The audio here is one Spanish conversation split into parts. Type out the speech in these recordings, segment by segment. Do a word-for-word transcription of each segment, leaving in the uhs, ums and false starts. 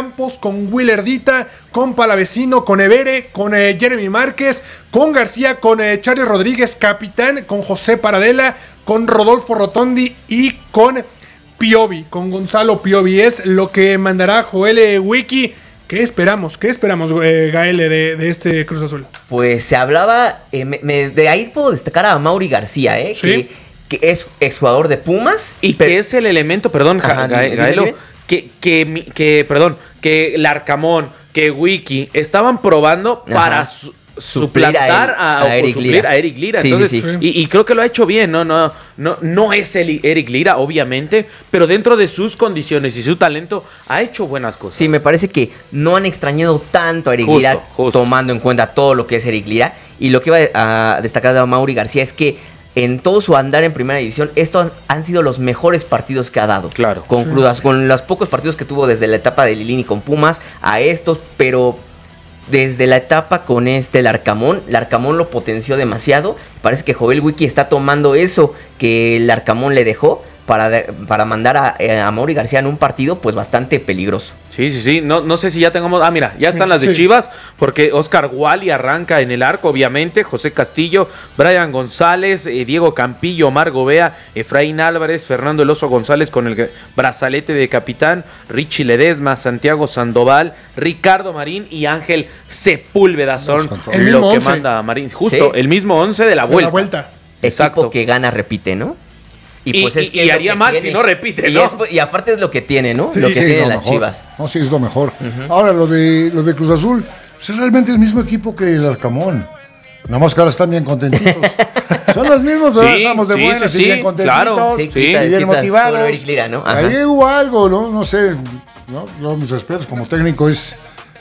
Campos, con Willardita, con Palavecino, con Evere, con eh, Jeremy Márquez, con García, con eh, Charlie Rodríguez, capitán, con José Paradela, con Rodolfo Rotondi y con Piovi, con Gonzalo Piovi. Es lo que mandará Joel eh, Wiki. ¿Qué esperamos? ¿Qué esperamos, eh, Gael, de, de este Cruz Azul? Pues se hablaba, eh, me, me, de ahí puedo destacar a Mauri García, ¿eh? ¿Sí? que, que es exjugador de Pumas. Y pero, que es el elemento, perdón, Ajá, Gael, Gaelo, que, que, que, perdón, que Larcamón, que Wiki estaban probando Ajá. para su, suplantar a, a, a, Eric suplir a Eric Lira. Sí, Entonces, sí, sí. Y, y creo que lo ha hecho bien, ¿no? No, no, no es el Eric Lira, obviamente, pero dentro de sus condiciones y su talento ha hecho buenas cosas. Sí, me parece que no han extrañado tanto a Eric justo, Lira, justo. tomando en cuenta todo lo que es Eric Lira. Y lo que iba a destacar de Mauri García es que en todo su andar en primera división, estos han, han sido los mejores partidos que ha dado. Claro. Con, sí. Cruz, con los pocos partidos que tuvo desde la etapa de Lilini con Pumas a estos, pero desde la etapa con este Larcamón, Larcamón lo potenció demasiado. Parece que Joel Wiki está tomando eso que Larcamón le dejó para, de, para mandar a, a Mauri García en un partido pues bastante peligroso. Sí, sí, sí. No, no sé si ya tengamos... Ah, mira, ya están las de sí. Chivas, porque Oscar Wally arranca en el arco, obviamente. José Castillo, Brian González, eh, Diego Campillo, Omar Gobea, Efraín Álvarez, Fernando El Oso González con el brazalete de capitán, Richie Ledesma, Santiago Sandoval, Ricardo Marín y Ángel Sepúlveda son el lo que once. manda Marín. Justo, sí. el mismo once de la vuelta. De la vuelta. Exacto. Equipo que gana repite, ¿no? Y, pues y, es que y es haría mal tiene. si no repite, y ¿no? Es, y aparte es lo que tiene, ¿no? Sí, lo que sí, tienen lo las mejor. Chivas. No, sí, es lo mejor. Uh-huh. Ahora, lo de, lo de Cruz Azul, pues es realmente el mismo equipo que el Arcamón. Nada más que ahora están bien contentitos. Son los mismos, pero sí, estamos de sí, buenas sí, y bien sí, contentitos. Claro, y sí, bien motivados. Eric Lira, ¿no? Ahí hubo algo, ¿no? No sé. ¿no? Yo, mis respetos, como técnico es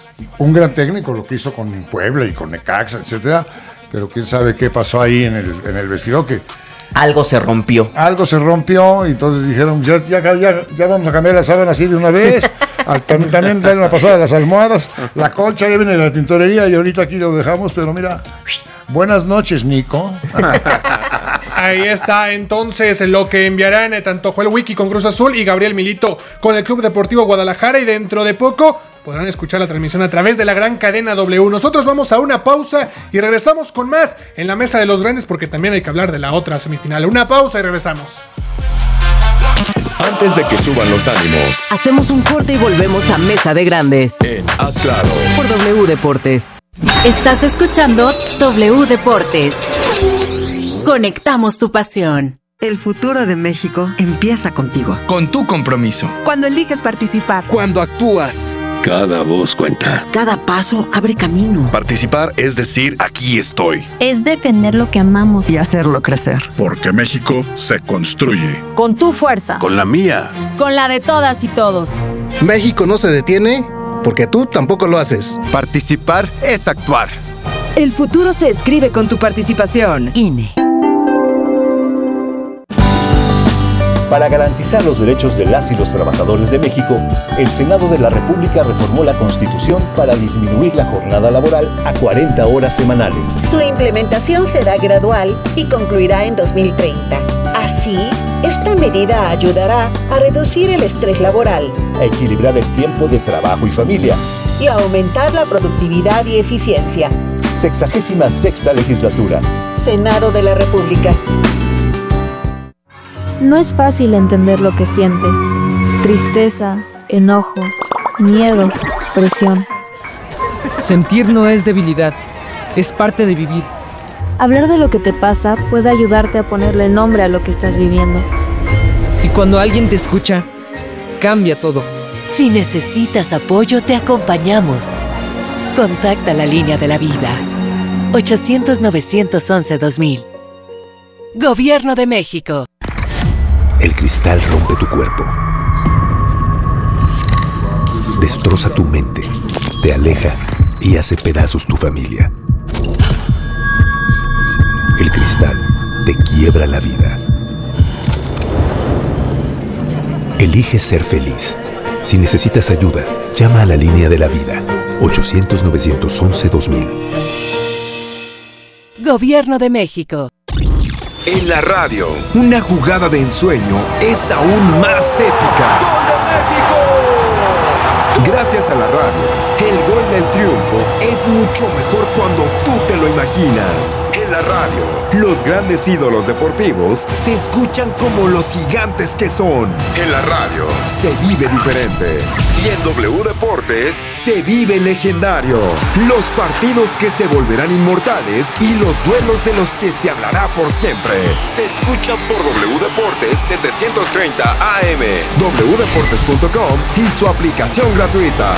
un gran técnico, lo que hizo con Puebla y con Necaxa, etcétera. Pero quién sabe qué pasó ahí en el, en el vestidor, que algo se rompió. Algo se rompió, y entonces dijeron, ya, ya, ya, ya vamos a cambiar la sábana así de una vez. Al, también, también traen una pasada de las almohadas, la colcha, ya viene la tintorería y ahorita aquí lo dejamos, pero mira, buenas noches, Nico. Ahí está entonces lo que enviarán eh, tanto Joel Wiki con Cruz Azul y Gabriel Milito con el Club Deportivo Guadalajara, y dentro de poco podrán escuchar la transmisión a través de la gran cadena W. Nosotros vamos a una pausa y regresamos con más en la Mesa de los Grandes, porque también hay que hablar de la otra semifinal. Una pausa y regresamos. Antes de que suban los ánimos, hacemos un corte y volvemos a Mesa de Grandes en Haz Claro por W Deportes. Estás escuchando W Deportes. Conectamos tu pasión. El futuro de México empieza contigo. Con tu compromiso. Cuando eliges participar. Cuando actúas. Cada voz cuenta. Cada paso abre camino. Participar es decir, aquí estoy. Es defender lo que amamos. Y hacerlo crecer. Porque México se construye. Con tu fuerza. Con la mía. Con la de todas y todos. México no se detiene porque tú tampoco lo haces. Participar es actuar. El futuro se escribe con tu participación. I N E. Para garantizar los derechos de las y los trabajadores de México, el Senado de la República reformó la Constitución para disminuir la jornada laboral a cuarenta horas semanales. Su implementación será gradual y concluirá en dos mil treinta. Así, esta medida ayudará a reducir el estrés laboral, a equilibrar el tiempo de trabajo y familia y a aumentar la productividad y eficiencia. Sexagésima sexta legislatura. Senado de la República. No es fácil entender lo que sientes. Tristeza, enojo, miedo, presión. Sentir no es debilidad, es parte de vivir. Hablar de lo que te pasa puede ayudarte a ponerle nombre a lo que estás viviendo. Y cuando alguien te escucha, cambia todo. Si necesitas apoyo, te acompañamos. Contacta la línea de la vida. ochocientos, novecientos once, dos mil. Gobierno de México. El cristal rompe tu cuerpo, destroza tu mente, te aleja y hace pedazos tu familia. El cristal te quiebra la vida. Elige ser feliz. Si necesitas ayuda, llama a la línea de la vida. ochocientos, novecientos once, dos mil. Gobierno de México. En la radio, una jugada de ensueño es aún más épica. Gracias a la radio, el gol del triunfo es mucho mejor cuando tú te lo imaginas. En la radio, los grandes ídolos deportivos se escuchan como los gigantes que son. En la radio, se vive diferente. Y en W Deportes, se vive legendario. Los partidos que se volverán inmortales y los duelos de los que se hablará por siempre. Se escuchan por W Deportes setecientos treinta A M, w deportes punto com y su aplicación gratuita.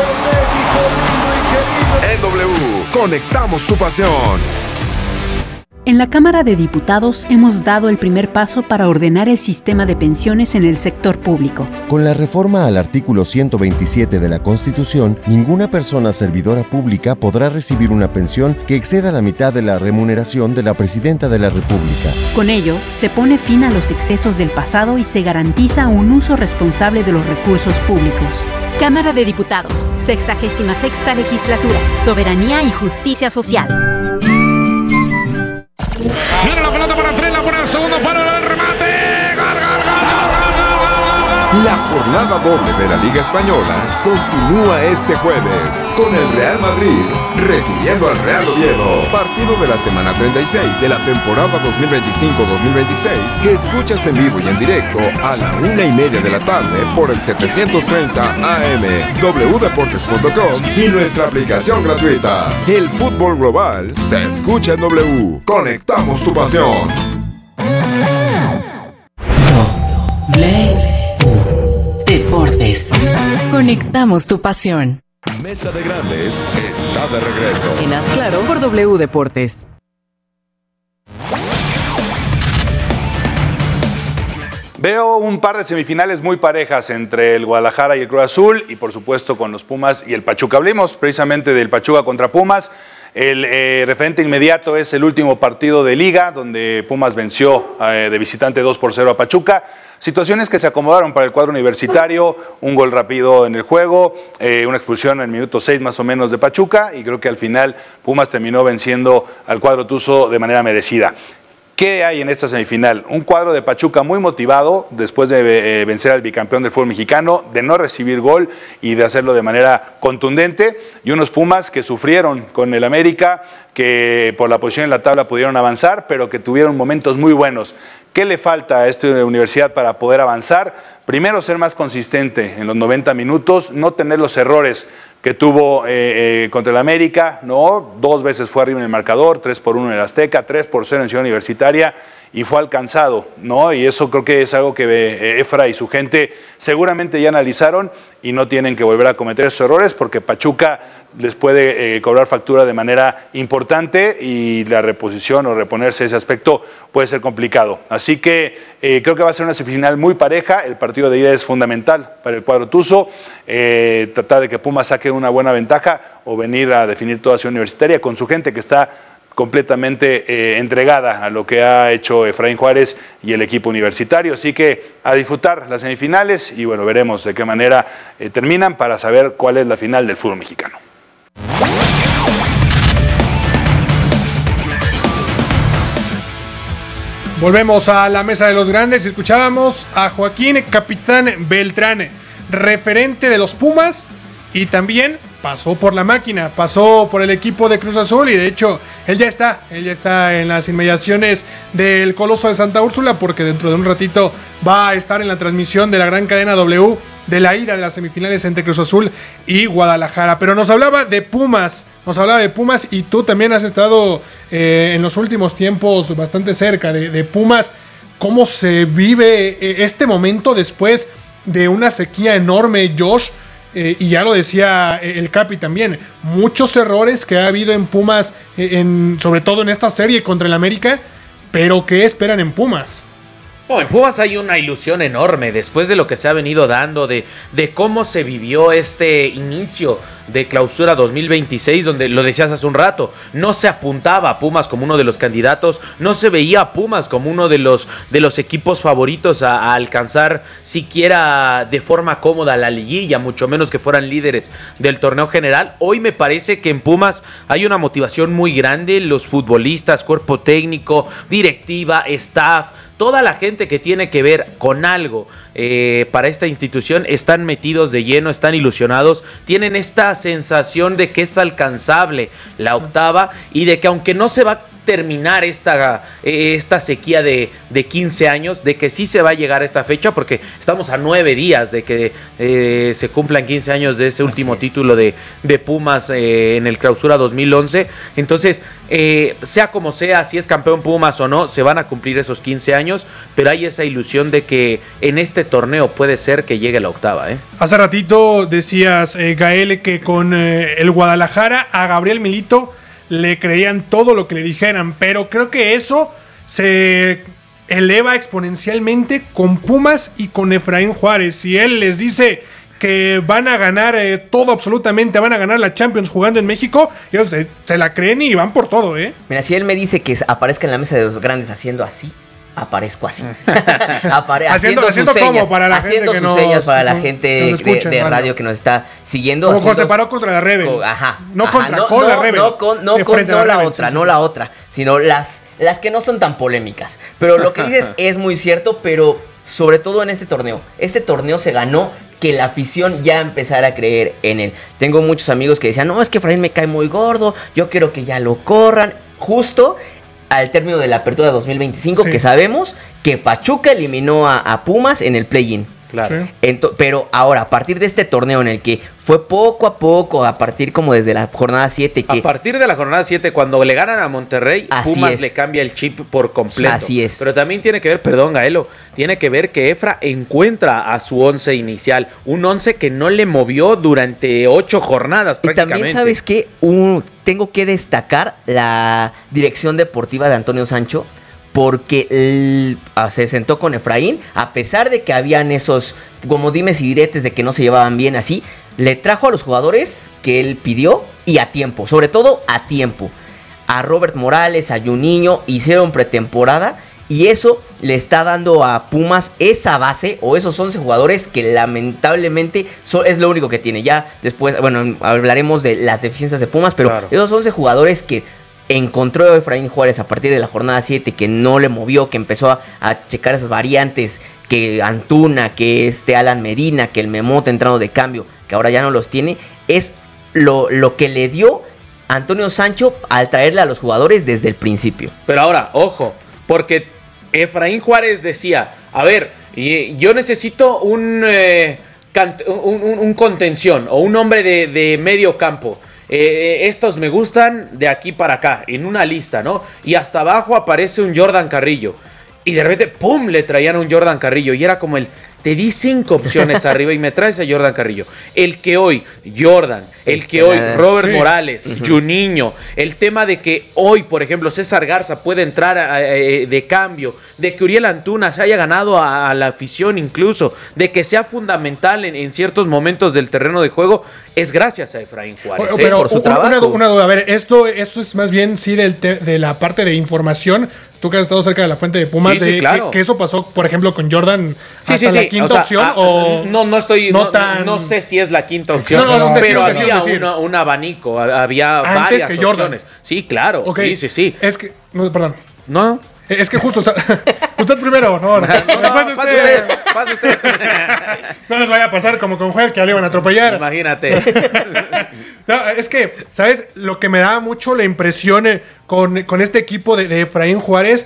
En W, conectamos tu pasión. En la Cámara de Diputados hemos dado el primer paso para ordenar el sistema de pensiones en el sector público. Con la reforma al artículo ciento veintisiete de la Constitución, ninguna persona servidora pública podrá recibir una pensión que exceda la mitad de la remuneración de la Presidenta de la República. Con ello, se pone fin a los excesos del pasado y se garantiza un uso responsable de los recursos públicos. Cámara de Diputados, sexagésima sexta legislatura, Soberanía y Justicia Social. Viene la pelota para tres, la pone al segundo palo, el remate. ¡Gol, gol, gol, gol, gol, gol! La jornada doble de la Liga Española continúa este jueves con el Real Madrid recibiendo al Real Oviedo. Partido de la semana treinta y seis de la temporada dos mil veinticinco dos mil veintiséis que escuchas en vivo y en directo a la una y media de la tarde por el setecientos treinta A M, w deportes punto com y nuestra aplicación gratuita. El fútbol global se escucha en W. Conectamos tu pasión. Deportes. Conectamos tu pasión. Mesa de Grandes está de regreso. En Haz Claro por W Deportes. Veo un par de semifinales muy parejas entre el Guadalajara y el Cruz Azul y por supuesto con los Pumas y el Pachuca. Hablemos precisamente del Pachuca contra Pumas. El eh, referente inmediato es el último partido de Liga, donde Pumas venció eh, de visitante dos por cero a Pachuca. Situaciones que se acomodaron para el cuadro universitario, un gol rápido en el juego, eh, una expulsión en el minuto seis más o menos de Pachuca, y creo que al final Pumas terminó venciendo al cuadro tuzo de manera merecida. ¿Qué hay en esta semifinal? Un cuadro de Pachuca muy motivado después de eh, vencer al bicampeón del fútbol mexicano, de no recibir gol y de hacerlo de manera contundente, y unos Pumas que sufrieron con el América, que por la posición en la tabla pudieron avanzar, pero que tuvieron momentos muy buenos. ¿Qué le falta a esta universidad para poder avanzar? Primero, ser más consistente en los noventa minutos, no tener los errores que tuvo eh, eh, contra el América, ¿no? Dos veces fue arriba en el marcador, tres por uno en el Azteca, tres por cero en Ciudad Universitaria, y fue alcanzado, ¿no? Y eso creo que es algo que eh, Efra y su gente seguramente ya analizaron y no tienen que volver a cometer esos errores porque Pachuca les puede eh, cobrar factura de manera importante y la reposición o reponerse ese aspecto puede ser complicado. Así que eh, creo que va a ser una semifinal muy pareja. El partido de ida es fundamental para el cuadro tuzo, eh, tratar de que Pumas saque una buena ventaja o venir a definir toda Ciudad Universitaria con su gente que está completamente eh, entregada a lo que ha hecho Efraín Juárez y el equipo universitario. Así que a disfrutar las semifinales y bueno, veremos de qué manera eh, terminan para saber cuál es la final del fútbol mexicano. Volvemos a la mesa de los grandes y escuchábamos a Joaquín Capitán Beltrán, referente de los Pumas y también pasó por la máquina, pasó por el equipo de Cruz Azul y de hecho él ya está, él ya está en las inmediaciones del Coloso de Santa Úrsula porque dentro de un ratito va a estar en la transmisión de la gran cadena W de la ida de las semifinales entre Cruz Azul y Guadalajara. Pero nos hablaba de Pumas, nos hablaba de Pumas y tú también has estado eh, en los últimos tiempos bastante cerca de, de Pumas. ¿Cómo se vive eh, este momento después de una sequía enorme, Josh? Eh, y ya lo decía el Capi también, muchos errores que ha habido en Pumas, eh, en, sobre todo en esta serie contra el América, pero ¿qué esperan en Pumas? Oh, en Pumas hay una ilusión enorme después de lo que se ha venido dando, de, de cómo se vivió este inicio de clausura dos mil veintiséis, donde lo decías hace un rato, no se apuntaba a Pumas como uno de los candidatos, no se veía a Pumas como uno de los, de los equipos favoritos a, a alcanzar siquiera de forma cómoda la liguilla, mucho menos que fueran líderes del torneo general. Hoy me parece que en Pumas hay una motivación muy grande, los futbolistas, cuerpo técnico, directiva, staff, toda la gente que tiene que ver con algo eh, para esta institución están metidos de lleno, están ilusionados, tienen esta sensación de que es alcanzable la octava y de que aunque no se va a terminar esta, esta sequía de, de quince años, de que sí se va a llegar a esta fecha, porque estamos a nueve días de que eh, se cumplan quince años de ese último título de, de Pumas eh, en el Clausura dos mil once. Entonces, eh, sea como sea, si es campeón Pumas o no, se van a cumplir esos quince años, pero hay esa ilusión de que en este torneo puede ser que llegue la octava. ¿eh? Hace ratito decías, eh, Gael, que con eh, el Guadalajara a Gabriel Milito le creían todo lo que le dijeran, pero creo que eso se eleva exponencialmente con Pumas y con Efraín Juárez. Si él les dice que van a ganar eh, todo absolutamente, van a ganar la Champions jugando en México, ellos se, se la creen y van por todo, ¿eh? Mira, si él me dice que aparezca en la mesa de los grandes haciendo así, aparezco así. Apare haciendo haciendo, haciendo sus señas, para la haciendo gente que sus nos, señas para la no, gente escuchen, de, de bueno. radio que nos está siguiendo. Como haciendo, se paró contra la Rebel. Co, ajá. No ajá, contra, no, con no, la Rebel. No, con, no, con, no la, la Rebel, otra, sí, sí, no sí. la otra, sino las, las que no son tan polémicas. Pero lo que dices es muy cierto, pero sobre todo en este torneo. Este torneo se ganó que la afición ya empezara a creer en él. Tengo muchos amigos que decían, no, es que Efraín me cae muy gordo, yo quiero que ya lo corran. Justo al término de la apertura dos mil veinticinco, sí. que sabemos que Pachuca eliminó a, a Pumas en el play-in. Claro. Sí. Ento, pero ahora, a partir de este torneo en el que fue poco a poco, a partir como desde la jornada siete. Que, a partir de la jornada siete, cuando le ganan a Monterrey, Pumas es. le cambia el chip por completo. Así es. Pero también tiene que ver, perdón, Gaelo, tiene que ver que Efra encuentra a su once inicial. Un once que no le movió durante ocho jornadas prácticamente. Y también, ¿sabes qué? Un, tengo que destacar la dirección deportiva de Antonio Sancho, porque el, se sentó con Efraín, a pesar de que habían esos como dimes y diretes de que no se llevaban bien así, le trajo a los jugadores que él pidió y a tiempo, sobre todo a tiempo. A Robert Morales, a Juninho, hicieron pretemporada y eso le está dando a Pumas esa base o esos once jugadores que lamentablemente so, es lo único que tiene. Ya después, bueno, hablaremos de las deficiencias de Pumas, pero claro. esos once jugadores que encontró Efraín Juárez a partir de la jornada siete, que no le movió, que empezó a, a checar esas variantes, que Antuna, que este Alan Medina, que el Memote entrando de cambio, que ahora ya no los tiene, es lo, lo que le dio Antonio Sancho al traerle a los jugadores desde el principio. Pero ahora, ojo, porque Efraín Juárez decía, a ver, yo necesito un, eh, un, un, un contención o un hombre de, de medio campo. Eh, estos me gustan de aquí para acá, en una lista, ¿no? Y hasta abajo aparece un Jordan Carrillo. Y de repente, ¡pum!, le traían a un Jordan Carrillo. Y era como el, te di cinco opciones arriba y me traes a Jordan Carrillo. El que hoy, Jordan, el que hoy, Robert sí. Morales, uh-huh. Juninho. El tema de que hoy, por ejemplo, César Garza puede entrar a, a, de cambio. De que Uriel Antuna se haya ganado a, a la afición incluso. De que sea fundamental en, en ciertos momentos del terreno de juego. Es gracias a Efraín Juárez, pero, ¿eh? por su una, trabajo. Una duda, a ver, esto, esto es más bien sí del te, de la parte de información. Tú que has estado cerca de la fuente de Pumas, sí, sí, de, claro. que, que eso pasó, por ejemplo, con Jordan sí, hasta sí, la sí. quinta o sea, opción. A, o no, no estoy, no, no, tan... no sé si es la quinta opción, no, no, no, pero decir, había decir. Una, un abanico, había Antes varias que Jordan. opciones. Sí, claro, okay. sí, sí, sí. Es que, no, perdón. No. Es que justo, o sea, usted primero, no, no, no, no pase usted, pase usted. No les vaya a pasar como con Joel, que ya le iban a atropellar. Imagínate. No, es que, ¿sabes? Lo que me da mucho la impresión eh, con, con este equipo de, de Efraín Juárez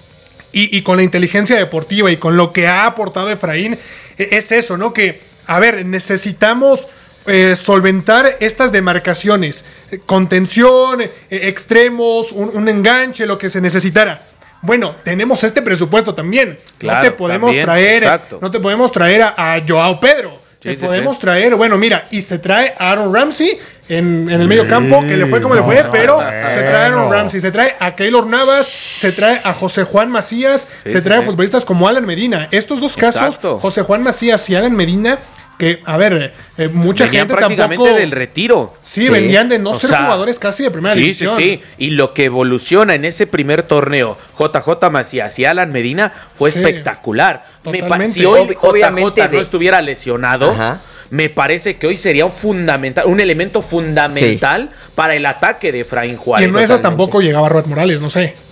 y, y con la inteligencia deportiva y con lo que ha aportado Efraín, eh, es eso, ¿no? Que, a ver, necesitamos eh, solventar estas demarcaciones, eh, contención, eh, extremos, un, un enganche, lo que se necesitara. Bueno, tenemos este presupuesto también. Claro, no te podemos también, traer, exacto. no te podemos traer a, a Joao Pedro. Sí, te sí, podemos sí. traer, bueno, mira, y se trae a Aaron Ramsey en, en el medio campo, que le fue como no, le fue, no, pero no, se trae a Aaron no. Ramsey, se trae a Keylor Navas, se trae a José Juan Macías, sí, se trae sí, a futbolistas sí. como Alan Medina. Estos dos casos, Exacto. José Juan Macías y Alan Medina, que, a ver, eh, mucha venían gente prácticamente tampoco... del retiro. Sí, sí, venían de no o ser sea, jugadores casi de primera sí, división. Sí, sí, sí. Y lo que evoluciona en ese primer torneo, J J Macías y Alan Medina, fue sí, espectacular. Me pa- si hoy Ob- J J de... no estuviera lesionado... Ajá. Me parece que hoy sería un fundamental, un elemento fundamental sí. para el ataque de Efraín Juárez. Y en esas tampoco llegaba Robert Morales, no sé.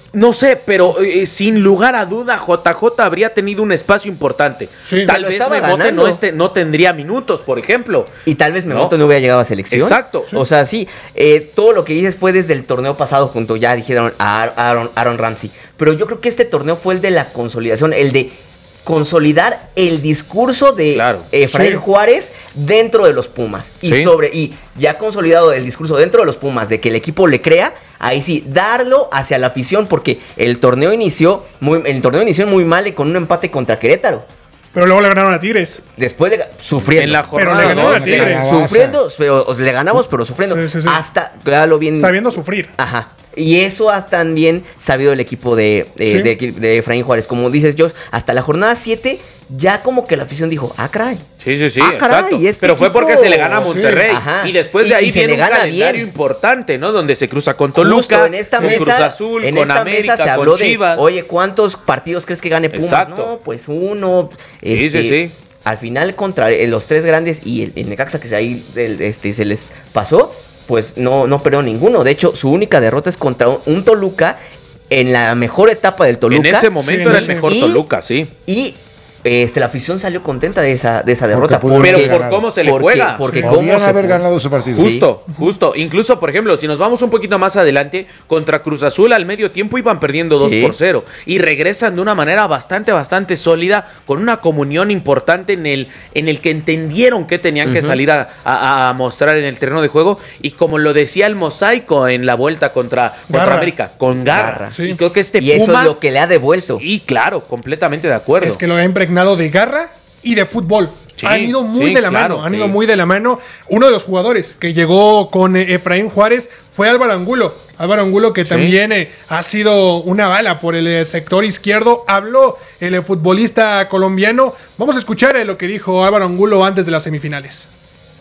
No sé, pero eh, sin lugar a duda J J habría tenido un espacio importante. Sí, tal vez Memote no, este, no tendría minutos, por ejemplo. Y tal vez Memote no, no hubiera llegado a selección. Exacto. Sí. O sea, sí, eh, todo lo que dices fue desde el torneo pasado junto, ya dijeron, a Aaron, Aaron Ramsey. Pero yo creo que este torneo fue el de la consolidación, el de consolidar el discurso de claro, Efraín sí. Juárez dentro de los Pumas. Y sí. sobre y ya consolidado el discurso dentro de los Pumas de que el equipo le crea, ahí sí, darlo hacia la afición, porque el torneo inició muy, el torneo inició muy mal con un empate contra Querétaro. Pero luego le ganaron a Tigres. Después de sufriendo. En la jornada. Pero le ganaron a Tigres. Sufriendo, pero le ganamos, pero sufriendo. Sí, sí, sí. Hasta, claro, bien. Sabiendo sufrir. Ajá. Y eso ha también sabido el equipo de, eh, ¿sí? de, de Efraín Juárez. Como dices, Josh, hasta la jornada siete, ya como que la afición dijo, ah, caray. Sí, sí, sí, ah, caray, exacto. Este pero equipo... fue porque se le gana a Monterrey. Sí. Y después de y, ahí y viene un calendario bien. importante, ¿no? Donde se cruza con Toluca, Justo en esta con mesa, Cruz Azul, en con esta América, mesa se con habló Chivas. De, oye, ¿cuántos partidos crees que gane Pumas? Exacto. No, pues uno. Este, sí, sí, sí. Al final, contra los tres grandes y el, el Necaxa, que ahí este, se les pasó, pues no, no perdió ninguno. De hecho, su única derrota es contra un, un Toluca en la mejor etapa del Toluca. En ese momento sí, era el mejor y, Toluca, sí. Y este, la afición salió contenta de esa, de esa derrota. Porque pero por cómo se le porque, juega. Porque sí. cómo Podrían se haber ganado ese partido. Justo, sí. justo. Incluso, por ejemplo, si nos vamos un poquito más adelante, contra Cruz Azul al medio tiempo iban perdiendo dos por cero. Y regresan de una manera bastante, bastante sólida, con una comunión importante en el, en el que entendieron que tenían uh-huh. que salir a, a, a mostrar en el terreno de juego. Y como lo decía el Mosaico en la vuelta contra, contra América, con garra. garra. Sí. Y creo que este y Pumas... eso es lo que le ha devuelto. Y claro, completamente de acuerdo. Es que lo ha impregnado de garra y de fútbol. Sí, han ido muy sí, de la claro, mano, han sí. ido muy de la mano. Uno de los jugadores que llegó con Efraín Juárez fue Álvaro Angulo. Álvaro Angulo que sí. también eh, ha sido una bala por el eh, sector izquierdo. Habló el eh, futbolista colombiano. Vamos a escuchar eh, lo que dijo Álvaro Angulo antes de las semifinales.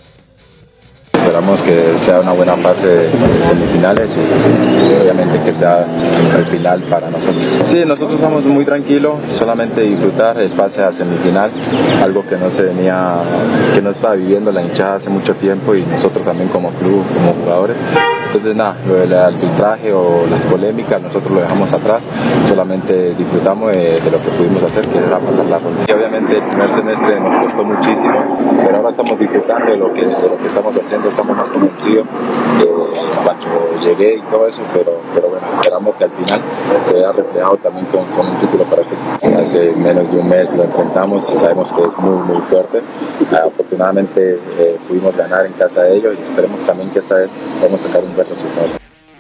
Esperamos que sea una buena fase de semifinales y, y obviamente que sea el final para nosotros. Sí, nosotros estamos muy tranquilos, solamente disfrutar el pase a semifinal, algo que no se venía, que no estaba viviendo la hinchada hace mucho tiempo y nosotros también como club, como jugadores. Entonces nada, lo del arbitraje o las polémicas nosotros lo dejamos atrás, solamente disfrutamos de, de lo que pudimos hacer, que era pasar la ronda. Y obviamente el primer semestre nos costó muchísimo, pero ahora estamos disfrutando de lo que, de lo que estamos haciendo, estamos más convencidos eh, cuando llegué y todo eso, pero, pero bueno, esperamos que al final se vea reflejado también con, con un título para este equipo. Hace menos de un mes lo enfrentamos y sabemos que es muy muy fuerte. Uh, afortunadamente eh, pudimos ganar en casa de ellos y esperemos también que esta vez podamos sacar un buen resultado.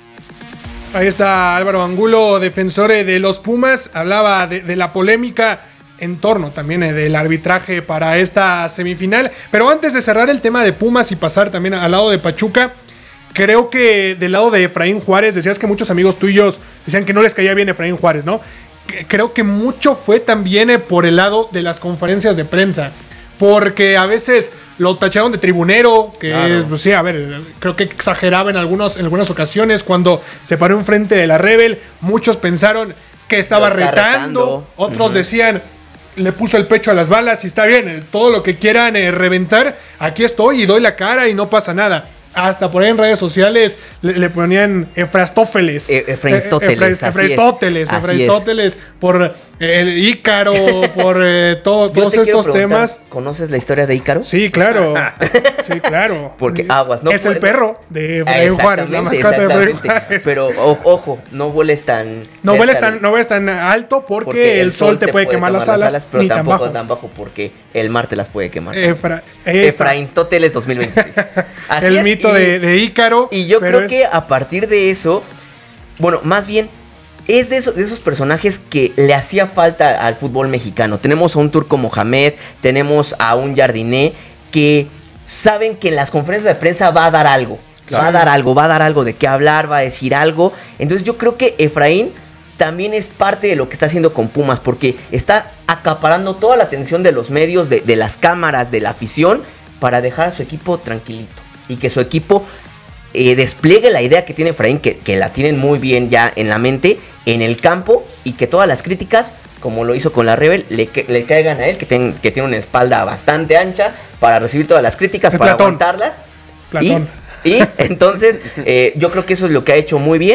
Ahí está Álvaro Angulo, defensor de los Pumas, hablaba de, de la polémica en torno también eh, del arbitraje para esta semifinal. Pero antes de cerrar el tema de Pumas y pasar también al lado de Pachuca, creo que del lado de Efraín Juárez, decías que muchos amigos tuyos decían que no les caía bien Efraín Juárez, ¿no? Creo que mucho fue también eh, por el lado de las conferencias de prensa, porque a veces lo tacharon de tribunero, que claro. pues, sí, a ver, creo que exageraba en, algunos, en algunas ocasiones cuando se paró enfrente de la Rebel. Muchos pensaron que estaba retando, retando, otros uh-huh. decían le puso el pecho a las balas y está bien, todo lo que quieran eh, reventar, aquí estoy y doy la cara y no pasa nada. Hasta por ahí en redes sociales le, le ponían Efrastófeles. E- Efraistóteles. Efraistóteles. Efraistóteles por el Ícaro, por eh, todo, todos estos temas. ¿Conoces la historia de Ícaro? Sí, claro. Sí, claro. Porque aguas, ¿no? Es el perro de Efraín Juárez, la mascota de Efraín Juárez. Pero o, ojo, no vueles tan. No vueles tan, no vueles tan alto porque, porque el, el sol, sol te puede, puede quemar, quemar las alas, alas pero ni tampoco tan bajo. tan bajo porque el mar te las puede quemar. Efra, Efraistóteles dos mil veintiséis. Así el es, mito y, de, de Ícaro. Y yo creo es... que a partir de eso, bueno, más bien es de esos, de esos personajes que le hacía falta al fútbol mexicano. Tenemos a un Turco Mohamed, tenemos a un Jardiné que saben que en las conferencias de prensa va a dar algo. Claro. Va a dar algo, va a dar algo de qué hablar, va a decir algo. Entonces yo creo que Efraín también es parte de lo que está haciendo con Pumas, porque está acaparando toda la atención de los medios, de, de las cámaras, de la afición, para dejar a su equipo tranquilito. Y que su equipo eh, despliegue la idea que tiene Efraín, que, que la tienen muy bien ya en la mente, en el campo, y que todas las críticas, como lo hizo con la Rebel, le, le caigan a él, que, ten, que tiene una espalda bastante ancha para recibir todas las críticas, es para Platón. aguantarlas. Platón. Y, y entonces, eh, yo creo que eso es lo que ha hecho muy bien.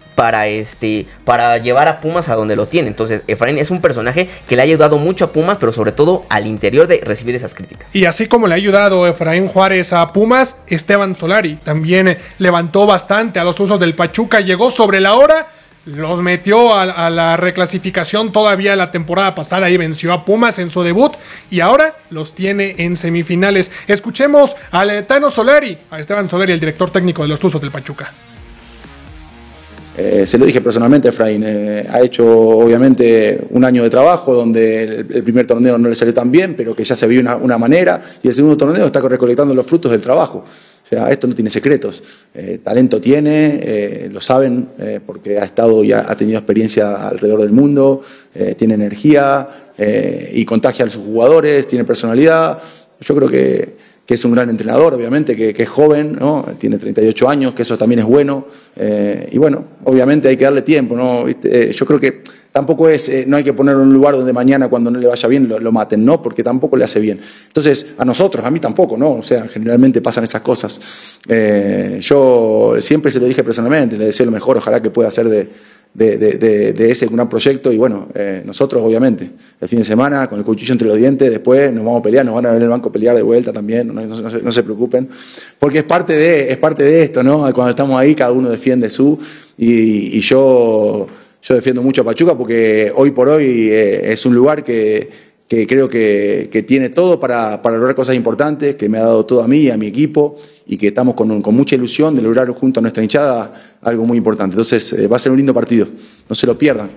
para este para llevar a Pumas a donde lo tiene. Entonces, Efraín es un personaje que le ha ayudado mucho a Pumas, pero sobre todo al interior de recibir esas críticas. Y así como le ha ayudado Efraín Juárez a Pumas, Esteban Solari también levantó bastante a los Tuzos del Pachuca, llegó sobre la hora, los metió a, a la reclasificación todavía la temporada pasada y venció a Pumas en su debut y ahora los tiene en semifinales. Escuchemos al Tano Solari, a Esteban Solari, el director técnico de los Tuzos del Pachuca. Eh, se lo dije personalmente a Efraín, eh, ha hecho obviamente un año de trabajo donde el, el primer torneo no le salió tan bien, pero que ya se vio una, una manera, y el segundo torneo está recolectando los frutos del trabajo. O sea, esto no tiene secretos, eh, talento tiene, eh, lo saben, eh, porque ha estado y ha, ha tenido experiencia alrededor del mundo, eh, tiene energía eh, y contagia a sus jugadores, tiene personalidad. Yo creo que que es un gran entrenador, obviamente, que, que es joven, ¿no? Tiene treinta y ocho años, que eso también es bueno. Eh, y bueno, obviamente hay que darle tiempo, ¿no? Eh, yo creo que tampoco es, eh, no hay que ponerlo en un lugar donde mañana cuando no le vaya bien lo, lo maten, ¿no? Porque tampoco le hace bien. Entonces, a nosotros, a mí tampoco, ¿no? O sea, generalmente pasan esas cosas. Eh, yo siempre se lo dije personalmente, le deseo lo mejor, ojalá que pueda hacer de... De, de, de, de ese gran proyecto y bueno, eh, nosotros obviamente el fin de semana con el cuchillo entre los dientes, después nos vamos a pelear, nos van a ver en el banco pelear de vuelta también, no, no, no, se, no se preocupen, porque es parte de es parte de esto, ¿no? Cuando estamos ahí cada uno defiende su y, y yo, yo defiendo mucho a Pachuca porque hoy por hoy eh, es un lugar que que creo que, que tiene todo para, para lograr cosas importantes, que me ha dado todo a mí y a mi equipo, y que estamos con, con mucha ilusión de lograr junto a nuestra hinchada algo muy importante. Entonces eh, va a ser un lindo partido, no se lo pierdan.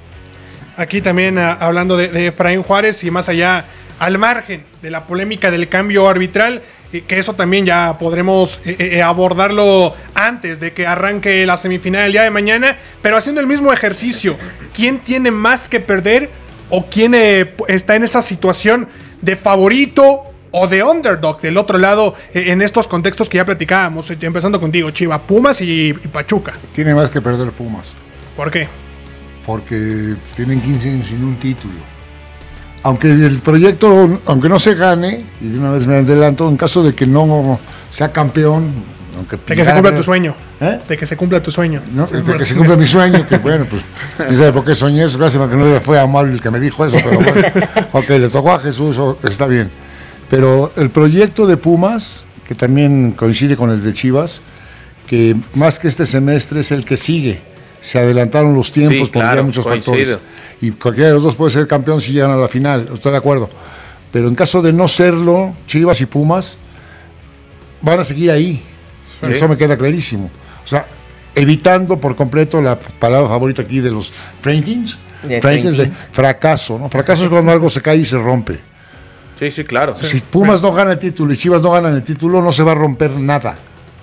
Aquí también uh, hablando de, de Efraín Juárez y más allá, al margen de la polémica del cambio arbitral, eh, que eso también ya podremos eh, eh, abordarlo antes de que arranque la semifinal el día de mañana, pero haciendo el mismo ejercicio, ¿quién tiene más que perder? ¿O quién eh, está en esa situación de favorito o de underdog del otro lado eh, en estos contextos que ya platicábamos? Eh, empezando contigo, Chiva, Pumas y, y Pachuca. Tiene más que perder Pumas. ¿Por qué? Porque tienen quince años sin un título. Aunque el proyecto, aunque no se gane, y de una vez me adelanto, en caso de que no sea campeón... Aunque de que se cumpla tu sueño. ¿Eh? De que se cumpla tu sueño. No, de que se cumpla mi sueño, que bueno, pues, no sé por qué soñé eso, gracias a que no le fue amable el que me dijo eso, pero bueno, ok, le tocó a Jesús, está bien. Pero el proyecto de Pumas, que también coincide con el de Chivas, que más que este semestre es el que sigue. Se adelantaron los tiempos sí, porque claro, hay muchos coincido. factores. Y cualquiera de los dos puede ser campeón si llegan a la final, estoy de acuerdo. Pero en caso de no serlo, Chivas y Pumas van a seguir ahí. Sí. Eso me queda clarísimo. O sea, evitando por completo la palabra favorita aquí de los Frankins, Frankins de fracaso, ¿no? Fracaso es cuando algo se cae y se rompe. Sí, sí, claro. Si sí. Pumas no gana el título y Chivas no ganan el título, no se va a romper nada.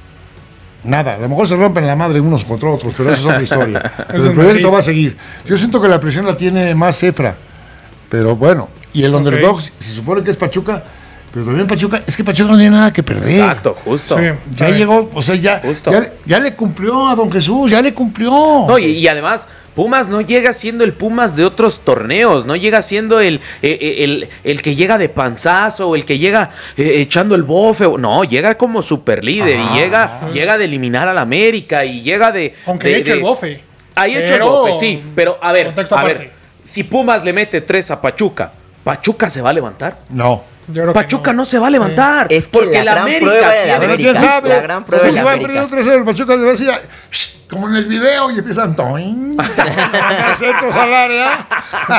Nada. A lo mejor se rompen la madre unos contra otros, pero eso es otra historia. El proyecto va a seguir. Yo siento que la presión la tiene más Efra. Pero bueno, y el okay. underdog, se supone que es Pachuca. Pero también Pachuca, es que Pachuca no tiene nada que perder. Exacto, justo. Sí, ya sí. llegó, o sea, ya, ya, ya le cumplió a don Jesús, ya le cumplió. No, y, y además, Pumas no llega siendo el Pumas de otros torneos, no llega siendo el, el, el, el que llega de panzazo, o el que llega eh, echando el bofe. No, llega como superlíder y llega, llega de eliminar al América y llega de... Aunque de, eche de, el bofe. Ahí echa el bofe, sí, pero a ver, a ver, si Pumas le mete tres a Pachuca, ¿Pachuca se va a levantar? No. Pachuca no. no se va a levantar. Sí. Es que porque la, la América. Tiene... Pero quién sabe. La gran prueba pues de si la va a perder un tres cero, el Pachuca le va a decir, como en el video, y empiezan. Toin, centros al área.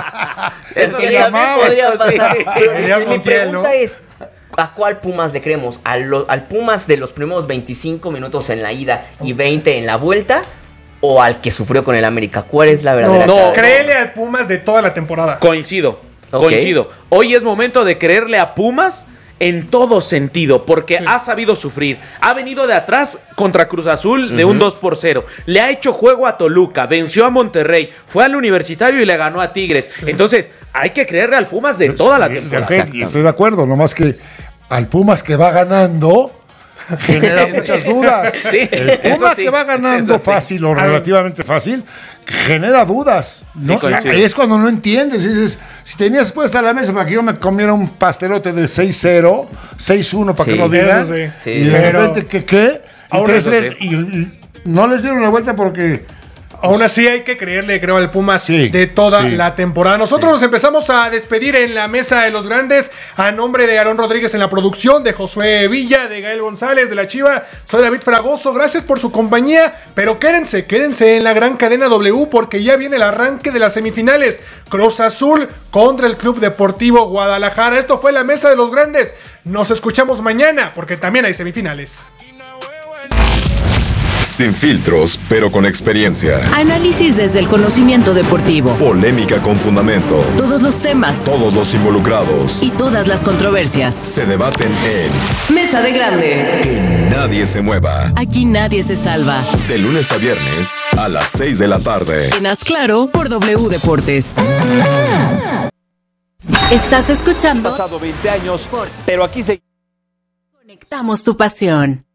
Eso que ya podría pasar. Pero mi pregunta es: ¿a cuál Pumas le creemos? ¿Al, ¿Al Pumas de los primeros veinticinco minutos en la ida y veinte en la vuelta? ¿O al que sufrió con el América? ¿Cuál es la verdadera? No, no créele al Pumas de toda la temporada. Coincido. Okay. Coincido. Hoy es momento de creerle a Pumas en todo sentido, porque sí. ha sabido sufrir. Ha venido de atrás contra Cruz Azul de uh-huh. un dos por cero. Le ha hecho juego a Toluca, venció a Monterrey, fue al Universitario y le ganó a Tigres. Sí. Entonces, hay que creerle al Pumas de toda la temporada. Okay, estoy de acuerdo, nomás que al Pumas que va ganando genera muchas dudas. Sí, el Pumas sí, que va ganando fácil sí. o relativamente fácil genera dudas, ¿no? Sí, ahí es cuando no entiendes. Dices, si tenías puesta la mesa para que yo me comiera un pastelote de seis cero, seis uno para sí, que no digan, sí. Sí. y de repente, ¿qué? ¿qué? Y tres tres, sí. y, y no les dieron la vuelta porque Aún así hay que creerle, creo, al Pumas Sí, de toda sí. la temporada. Nosotros nos empezamos a despedir en la mesa de los grandes a nombre de Aarón Rodríguez en la producción, de Josué Villa, de Gael González, de La Chiva. Soy David Fragoso, gracias por su compañía, pero quédense, quédense en la gran cadena W porque ya viene el arranque de las semifinales. Cruz Azul contra el Club Deportivo Guadalajara. Esto fue la mesa de los grandes. Nos escuchamos mañana porque también hay semifinales. Sin filtros, pero con experiencia. Análisis desde el conocimiento deportivo. Polémica con fundamento. Todos los temas Todos los involucrados y todas las controversias. se debaten en Mesa de Grandes. Que nadie se mueva. Aquí nadie se salva. De lunes a viernes a las seis de la tarde. En Haz Claro por W Deportes. Estás escuchando. Han pasado veinte años, pero aquí se... Conectamos tu pasión.